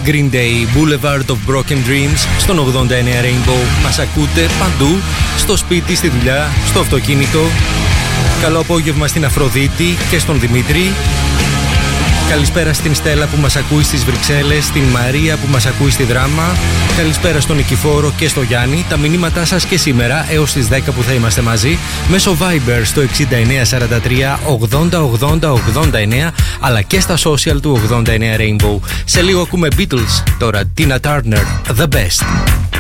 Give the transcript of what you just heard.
Green Day, Boulevard of Broken Dreams, στον 89 Rainbow. Μας ακούτε παντού, στο σπίτι, στη δουλειά, στο αυτοκίνητο. Καλό απόγευμα στην Αφροδίτη και στον Δημήτρη. Καλησπέρα στην Στέλλα που μας ακούει στις Βρυξέλλες, στην Μαρία που μας ακούει στη Δράμα. Καλησπέρα στον Νικηφόρο και στο Γιάννη. Τα μηνύματά σας και σήμερα έως τις 10 που θα είμαστε μαζί μέσω Viber στο 6943 80 80 89, αλλά και στα social του 89 Rainbow. Σε λίγο ακούμε Beatles, τώρα Tina Turner, The Best.